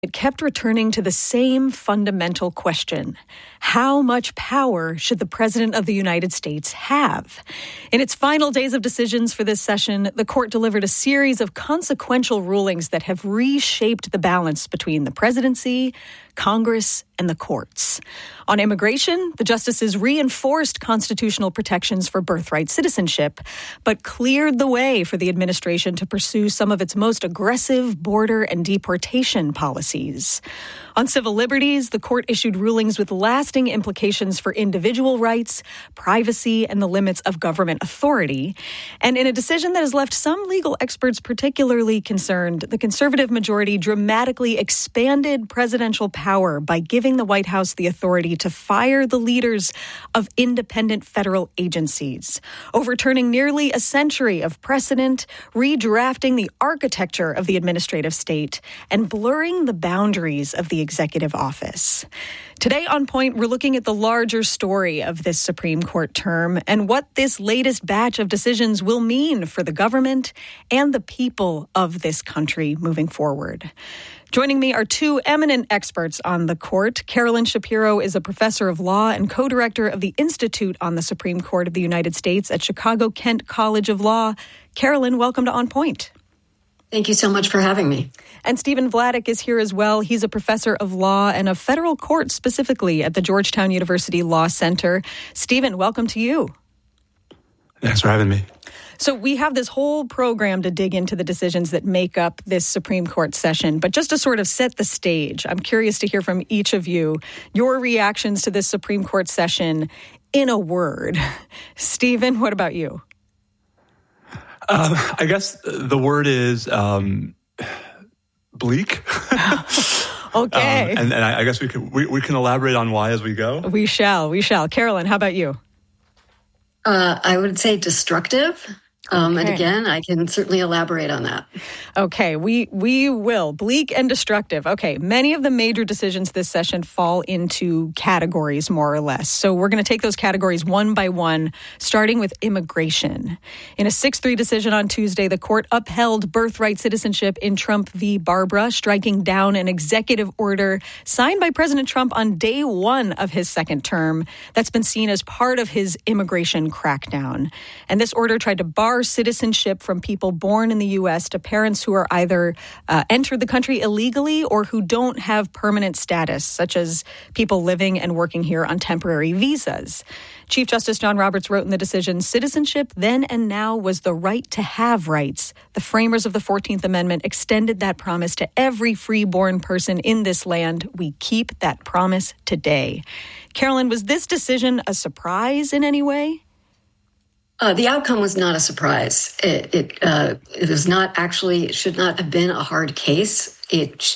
It kept returning to the same fundamental question. How much power should the President of the United States have? In its final days of decisions for this session, the court delivered a series of consequential rulings that have reshaped the balance between the presidency, Congress, and the courts. On immigration, the justices reinforced constitutional protections for birthright citizenship, but cleared the way for the administration to pursue some of its most aggressive border and deportation policies. On civil liberties, the court issued rulings with lasting implications for individual rights, privacy, and the limits of government authority. And in a decision that has left some legal experts particularly concerned, the conservative majority dramatically expanded presidential power by giving the White House the authority to fire the leaders of independent federal agencies, overturning nearly a century of precedent, redrafting the architecture of the administrative state, and blurring the boundaries of the executive office. Today on Point, we're looking at the larger story of this Supreme Court term and what this latest batch of decisions will mean for the government and the people of this country moving forward. Joining me are two eminent experts on the court. Carolyn Shapiro is a professor of law and co-director of the Institute on the Supreme Court of the United States at Chicago-Kent College of Law. Carolyn, welcome to On Point. Thank you so much for having me. And Stephen Vladeck is here as well. He's a professor of law and of federal court specifically at the Georgetown University Law Center. Stephen, welcome to you. Thanks for having me. So we have this whole program to dig into the decisions that make up this Supreme Court session. But just to sort of set the stage, I'm curious to hear from each of you your reactions to this Supreme Court session in a word. Stephen, what about you? I guess the word is bleak. Okay. And I guess we can elaborate on why as we go. We shall. Carolyn, how about you? I would say destructive. And Okay. again, I can certainly elaborate on that. Okay, we will. Bleak and destructive. Okay, many of the major decisions this session fall into categories, more or less. So we're going to take those categories one by one, starting with immigration. In a 6-3 decision on Tuesday, the court upheld birthright citizenship in Trump v. Barbara, striking down an executive order signed by President Trump on day one of his second term that's been seen as part of his immigration crackdown. And this order tried to bar citizenship from people born in the U.S. to parents who are either entered the country illegally or who don't have permanent status, such as people living and working here on temporary visas. Chief Justice John Roberts wrote in the decision, citizenship then and now was the right to have rights. The framers of the 14th Amendment extended that promise to every free-born person in this land. We keep that promise today. Carolyn, was this decision a surprise in any way? The outcome was not a surprise. It was not actually, it should not have been a hard case. This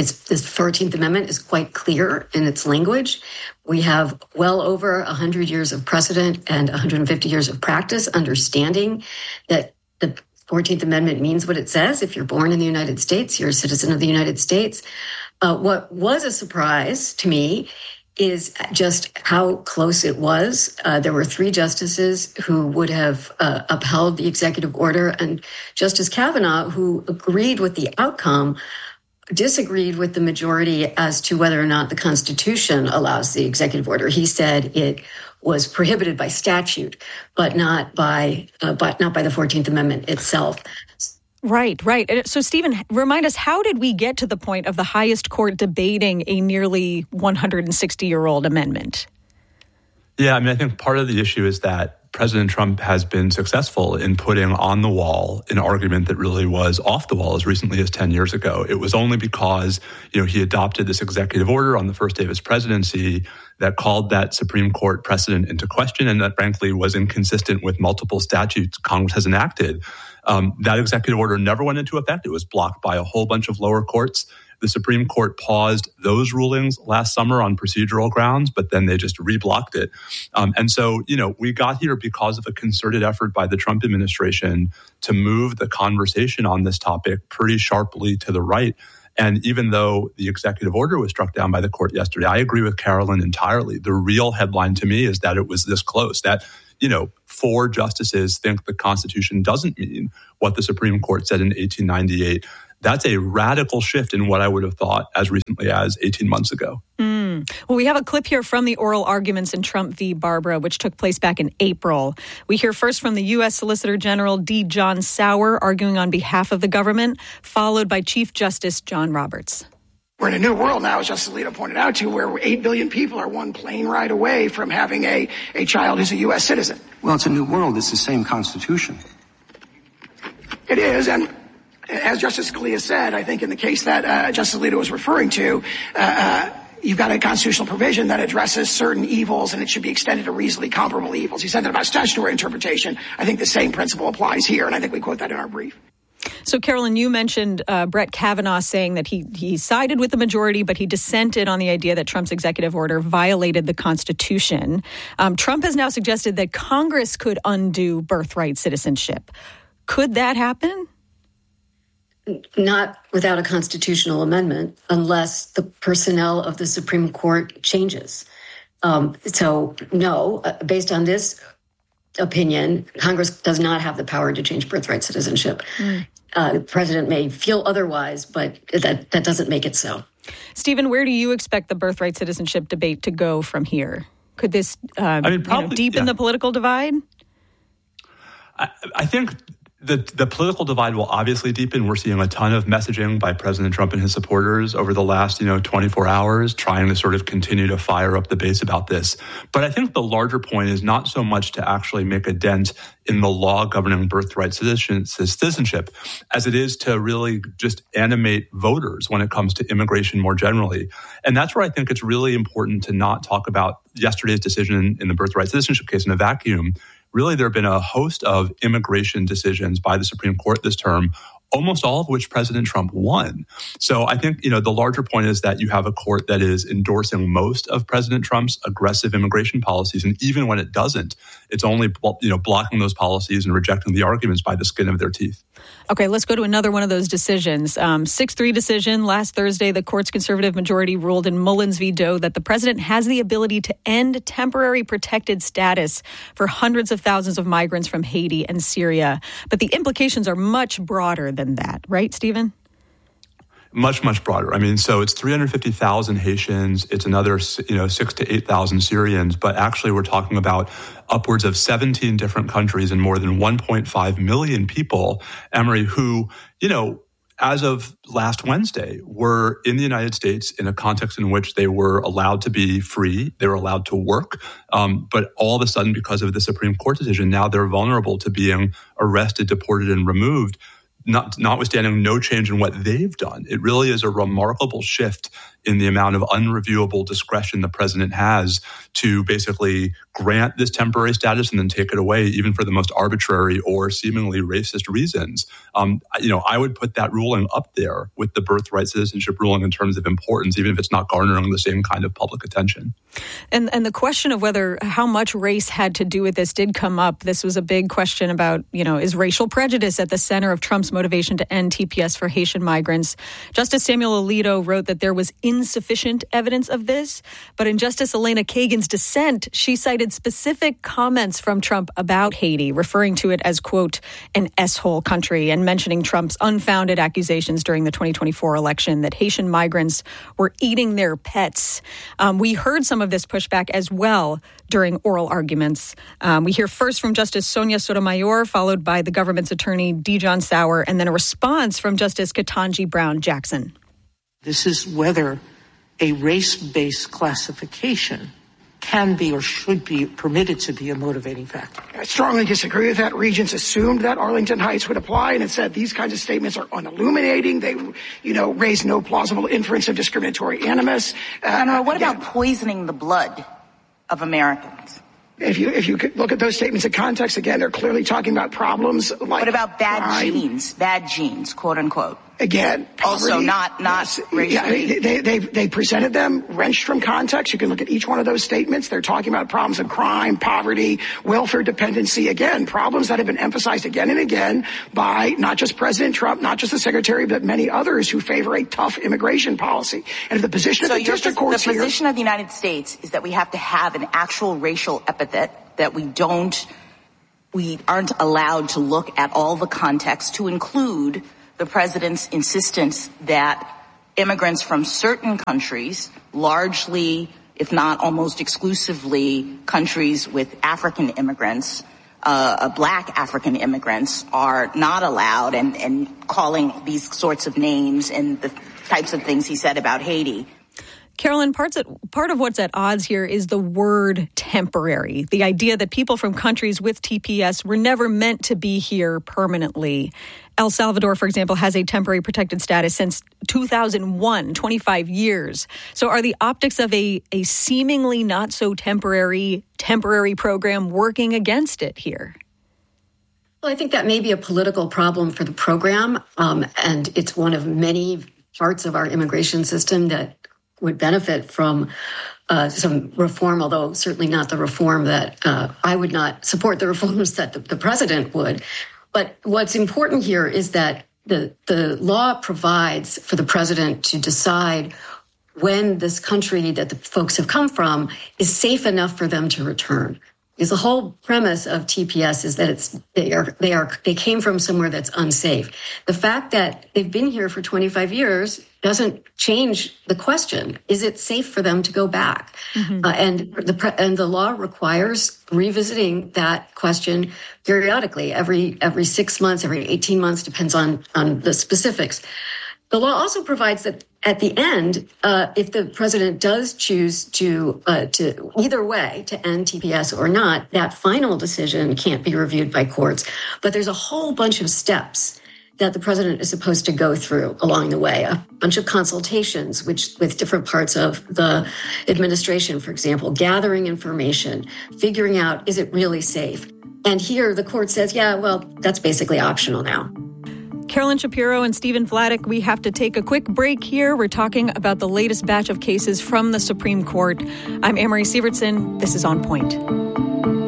14th Amendment is quite clear in its language. We have well over 100 years of precedent and 150 years of practice understanding that the 14th Amendment means what it says. If you're born in the United States, you're a citizen of the United States. What was a surprise to me is just how close it was. There were 3 justices who would have upheld the executive order, and Justice Kavanaugh, who agreed with the outcome, disagreed with the majority as to whether or not the Constitution allows the executive order. He said it was prohibited by statute, but not by the 14th Amendment itself. Right. So, Stephen, remind us, how did we get to the point of the highest court debating a nearly 160-year-old amendment? Yeah, I think part of the issue is that President Trump has been successful in putting on the wall an argument that really was off the wall as recently as 10 years ago. It was only because, he adopted this executive order on the first day of his presidency that called that Supreme Court precedent into question and that, frankly, was inconsistent with multiple statutes Congress has enacted. That executive order never went into effect. It was blocked by a whole bunch of lower courts. The Supreme Court paused those rulings last summer on procedural grounds, but then they just reblocked it. And so, we got here because of a concerted effort by the Trump administration to move the conversation on this topic pretty sharply to the right. And even though the executive order was struck down by the court yesterday, I agree with Carolyn entirely. The real headline to me is that it was this close, that 4 justices think the Constitution doesn't mean what the Supreme Court said in 1898 That's a radical shift in what I would have thought as recently as 18 months ago. Well, we have a clip here from the oral arguments in Trump v. Barbara, which took place back in April. We hear first from the U.S. Solicitor General D. John Sauer arguing on behalf of the government, followed by Chief Justice John Roberts. We're in a new world now, as Justice Alito pointed out to, where 8 billion people are one plane ride away from having a child who's a U.S. citizen. Well, it's a new world. It's the same Constitution. It is, and as Justice Scalia said, I think in the case that Justice Alito was referring to, you've got a constitutional provision that addresses certain evils, and it should be extended to reasonably comparable evils. He said that about statutory interpretation. I think the same principle applies here, and I think we quote that in our brief. So, Carolyn, you mentioned Brett Kavanaugh saying that he sided with the majority, but he dissented on the idea that Trump's executive order violated the Constitution. Trump has now suggested that Congress could undo birthright citizenship. Could that happen? Not without a constitutional amendment, unless the personnel of the Supreme Court changes. So, no, based on this opinion, Congress does not have the power to change birthright citizenship. The president may feel otherwise, but that doesn't make it so. Stephen, where do you expect the birthright citizenship debate to go from here? Could this deepen the political divide? I think the political divide will obviously deepen. We're seeing a ton of messaging by President Trump and his supporters over the last, 24 hours, trying to sort of continue to fire up the base about this. But I think the larger point is not so much to actually make a dent in the law governing birthright citizenship as it is to really just animate voters when it comes to immigration more generally. And that's where I think it's really important to not talk about yesterday's decision in the birthright citizenship case in a vacuum. Really, there have been a host of immigration decisions by the Supreme Court this term, almost all of which President Trump won. So I think, the larger point is that you have a court that is endorsing most of President Trump's aggressive immigration policies. And even when it doesn't, it's only, blocking those policies and rejecting the arguments by the skin of their teeth. Okay, let's go to another one of those decisions. 6-3 decision. Last Thursday, the court's conservative majority ruled in Mullins v. Doe that the president has the ability to end temporary protected status for hundreds of thousands of migrants from Haiti and Syria. But the implications are much broader than that, right, Stephen? Much, much broader. I mean, so it's 350,000 Haitians. It's another, 6,000 to 8,000 Syrians. But actually, we're talking about upwards of 17 different countries and more than 1.5 million people, Emory, who, as of last Wednesday, were in the United States in a context in which they were allowed to be free. They were allowed to work. But all of a sudden, because of the Supreme Court decision, now they're vulnerable to being arrested, deported, and removed. Notwithstanding no change in what they've done. It really is a remarkable shift in the amount of unreviewable discretion the president has to basically grant this temporary status and then take it away, even for the most arbitrary or seemingly racist reasons. I would put that ruling up there with the birthright citizenship ruling in terms of importance, even if it's not garnering the same kind of public attention. And the question of how much race had to do with this did come up. This was a big question about, is racial prejudice at the center of Trump's motivation to end TPS for Haitian migrants? Justice Samuel Alito wrote that there was insufficient evidence of this, but in Justice Elena Kagan's dissent, she cited specific comments from Trump about Haiti, referring to it as, quote, an S-hole country, and mentioning Trump's unfounded accusations during the 2024 election that Haitian migrants were eating their pets. We heard some of this pushback as well during oral arguments. We hear first from Justice Sonia Sotomayor, followed by the government's attorney, D. John Sauer, and then a response from Justice Ketanji Brown Jackson. This is whether a race-based classification can be or should be permitted to be a motivating factor. I strongly disagree with that. Regents assumed that Arlington Heights would apply, and it said these kinds of statements are unilluminating. They, raise no plausible inference of discriminatory animus. What about poisoning the blood of Americans? If you look at those statements in context, again, they're clearly talking about problems like what about bad crime. Bad genes, quote unquote? Again, poverty, also not racially. Yeah, they presented them wrenched from context. You can look at each one of those statements. They're talking about problems of crime, poverty, welfare dependency. Again, problems that have been emphasized again and again by not just President Trump, not just the Secretary, but many others who favor a tough immigration policy. And if the position of the district courts the position of the United States is that we have to have an actual racial epithet, that we aren't allowed to look at all the context to include the president's insistence that immigrants from certain countries, largely, if not almost exclusively, countries with African immigrants, black African immigrants, are not allowed, and calling these sorts of names and the types of things he said about Haiti. Carolyn, part of what's at odds here is the word temporary, the idea that people from countries with TPS were never meant to be here permanently. El Salvador, for example, has a temporary protected status since 2001, 25 years. So are the optics of a seemingly not so temporary program working against it here? Well, I think that may be a political problem for the program, and it's one of many parts of our immigration system that would benefit from some reform, although certainly not the reform that I would not support the reforms that the president would. But what's important here is that the law provides for the president to decide when this country that the folks have come from is safe enough for them to return. Because the whole premise of TPS is that they came from somewhere that's unsafe. The fact that they've been here for 25 years doesn't change the question: is it safe for them to go back? Mm-hmm. And the law requires revisiting that question periodically, every 6 months, every 18 months, depends on the specifics. The law also provides that at the end, if the president does choose to either way to end TPS or not, that final decision can't be reviewed by courts. But there's a whole bunch of steps that the president is supposed to go through along the way, a bunch of consultations with different parts of the administration, for example, gathering information, figuring out, is it really safe? And here the court says, yeah, well, that's basically optional now. Carolyn Shapiro and Stephen Vladeck, we have to take a quick break here. We're talking about the latest batch of cases from the Supreme Court. I'm Amory Sievertson. This is On Point.